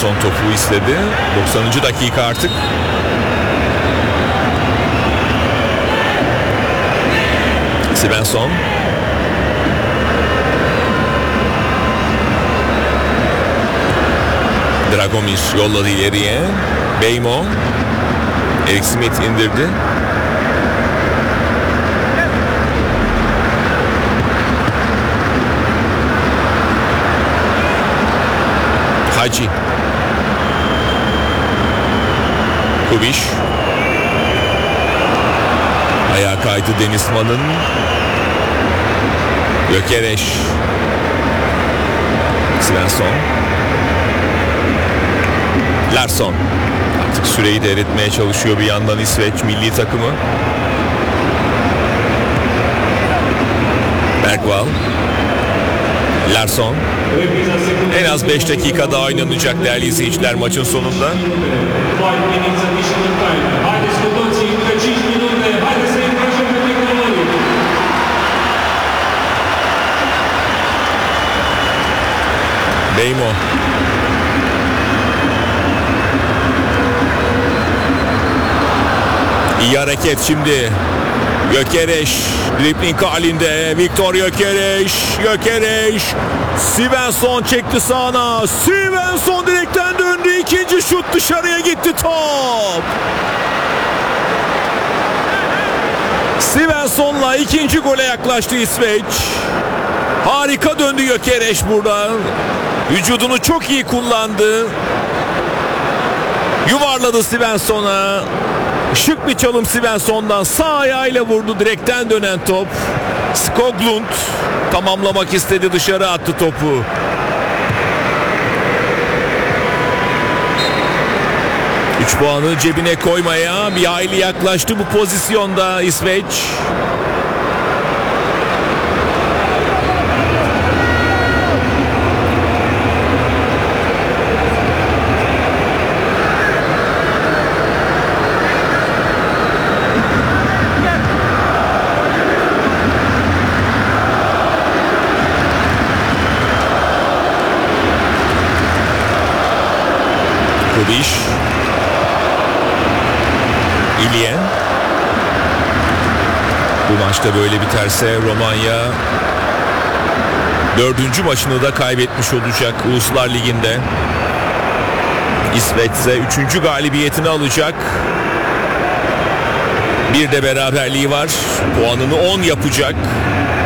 Svensson topu istedi. 90. dakika artık. Svensson. Dragomir yolladı ileriye. Beymo. Eric Smith indirdi. Hacı. Kubiş. Ayağa kaydı Denizman'ın. Gökereş. Svensson. Larsson. Artık süreyi de eritmeye çalışıyor bir yandan İsveç milli takımı. Bergvall. Larsson. En az 5 dakika daha oynanacak değerli izleyiciler maçın sonunda. Beymo. İyi hareket şimdi. Gökereş dribling halinde. Viktor Gökereş. Gökereş. Svensson çekti sağına. Svensson direkten döndü. İkinci şut dışarıya gitti top. Svensson'la ikinci gole yaklaştı İsveç. Harika döndü Gökereş burada. Vücudunu çok iyi kullandı. Yuvarladı Svensson'a. Şık bir çalım Svensson'dan. Sağ ayağıyla vurdu direkten dönen top. Skoglund tamamlamak istedi, dışarı attı topu. Üç puanı cebine koymaya bir hayli yaklaştı bu pozisyonda İsveç. Kubiş. İlyen. Bu maçta böyle biterse Romanya 4. maçını da kaybetmiş olacak Uluslar Ligi'nde. İsveç ise 3. galibiyetini alacak. Bir de beraberliği var. Puanını 10 yapacak.